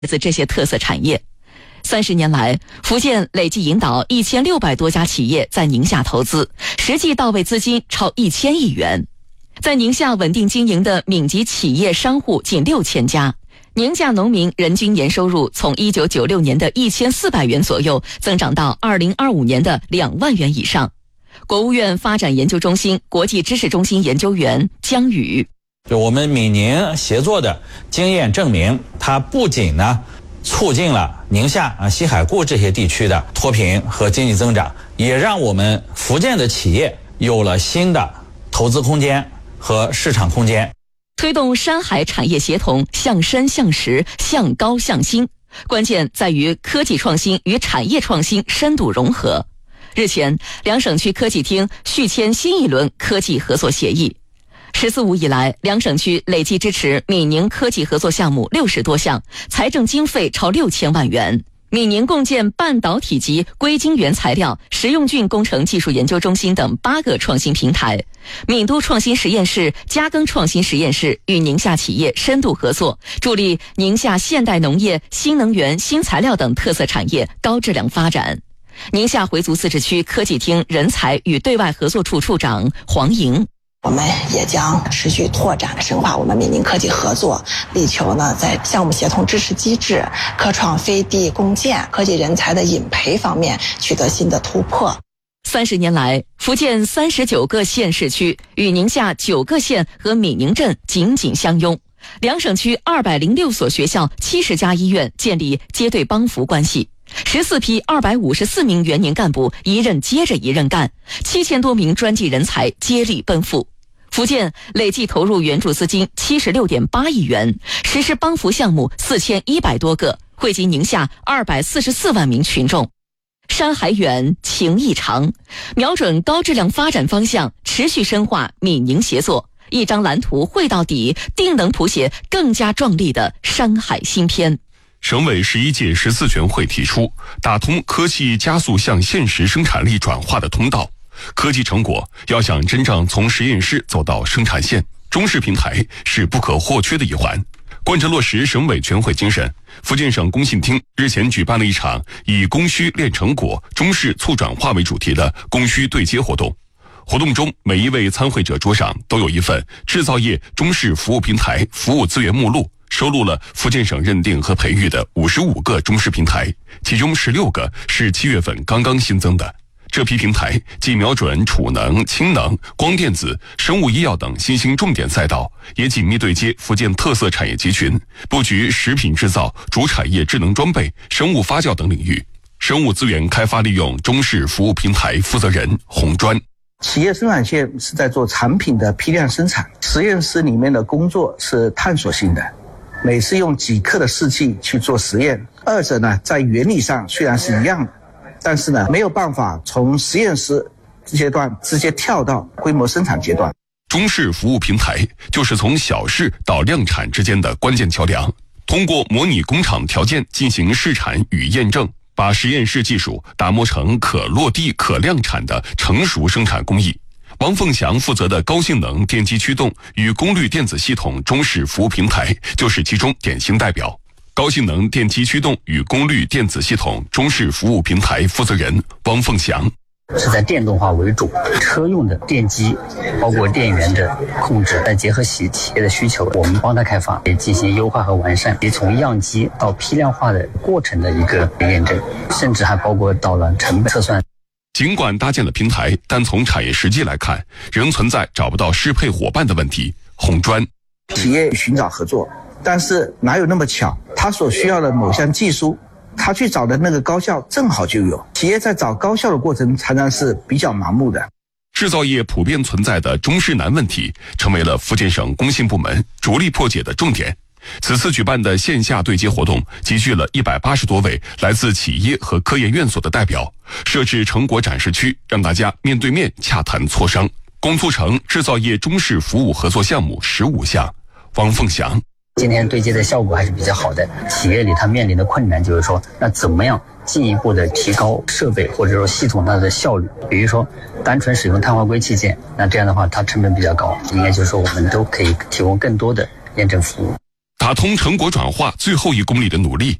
这些特色产业。30年来，福建累计引导1600多家企业在宁夏投资，实际到位资金超1000亿元。在宁夏稳定经营的闽籍企业商户仅6000家。宁夏农民人均年收入从1996年的1400元左右增长到2025年的2万元以上。国务院发展研究中心国际知识中心研究员姜宇： 我们闽宁协作的经验证明，它不仅促进了宁夏西海固这些地区的脱贫和经济增长，也让我们福建的企业有了新的投资空间和市场空间。 推动山海产业协同向深向实向高向新，关键在于科技创新与产业创新深度融合。日前，两省区科技厅续签新一轮科技合作协议。“14·5”以来，两省区累计支持闽宁科技合作项目60多项，财政经费超6000万元。闽宁共建半导体及硅晶原材料、实用菌工程技术研究中心等8个创新平台。闽都创新实验室、嘉庚创新实验室与宁夏企业深度合作，助力宁夏现代农业、新能源、新材料等特色产业高质量发展。宁夏回族自治区科技厅人才与对外合作处处长黄莹： 我们也将持续拓展深化我们闽宁科技合作，力求在项目协同支持机制、科创飞地共建、科技人才的引培方面取得新的突破。 30年来，福建39个县市区与宁夏9个县和闽宁镇紧紧相拥，两省区206所学校、70家医院建立接对帮扶关系。14批254名原宁干部一任接着一任干，7000多名专技人才接力奔赴。福建累计投入援助资金76.8亿元，实施帮扶项目4100多个，惠及宁夏244万名群众。山海远，情意长，瞄准高质量发展方向，持续深化闽宁协作，一张蓝图绘到底，定能谱写更加壮丽的山海新篇。 省委11届14全会提出，打通科技加速向现实生产力转化的通道。科技成果要想真正从实验室走到生产线，中式平台是不可或缺的一环。贯彻落实省委全会精神，福建省工信厅日前举办了一场以供需练成果、中式促转化为主题的供需对接活动。活动中，每一位参会者桌上都有一份制造业中式服务平台服务资源目录，收录了福建省认定和培育的55个中式平台，其中16个是7月份刚刚新增的。这批平台既瞄准储能、氢能、光电子、生物医药等新兴重点赛道，也紧密对接福建特色产业集群，布局食品制造、主产业智能装备、生物发酵等领域。生物资源开发利用中式服务平台负责人洪专： 企业生产线是在做产品的批量生产，实验室里面的工作是探索性的，每次用几克的试剂去做实验，二者在原理上虽然是一样的，但是没有办法从实验室阶段直接跳到规模生产阶段。 中式服务平台就是从小试到量产之间的关键桥梁，通过模拟工厂条件进行试产与验证，把实验室技术打磨成可落地、可量产的成熟生产工艺。王凤祥负责的高性能电机驱动与功率电子系统中式服务平台就是其中典型代表。高性能电机驱动与功率电子系统中式服务平台负责人汪凤祥： 是在电动化为主，车用的电机包括电源的控制，再结合企业的需求，我们帮他开发，也进行优化和完善，也从样机到批量化的过程的一个验证，甚至还包括到了成本测算。 尽管搭建了平台，但从产业实际来看，仍存在找不到适配伙伴的问题。洪专： 企业寻找合作，但是哪有那么巧，他所需要的某项技术，他去找的那个高校正好就有。企业在找高校的过程常常是比较盲目的。 制造业普遍存在的中式难问题，成为了福建省工信部门着力破解的重点。此次举办的线下对接活动集聚了180多位来自企业和科研院所的代表，设置成果展示区，让大家面对面洽谈磋商，共促成制造业中式服务合作项目15项。汪凤祥： 今天对接的效果还是比较好的。企业里它面临的困难就是说，那怎么样进一步的提高设备或者说系统它的效率？比如说单纯使用碳化硅器件，那这样的话它成本比较高，应该就是说我们都可以提供更多的验证服务。 打通成果转化最后1公里的努力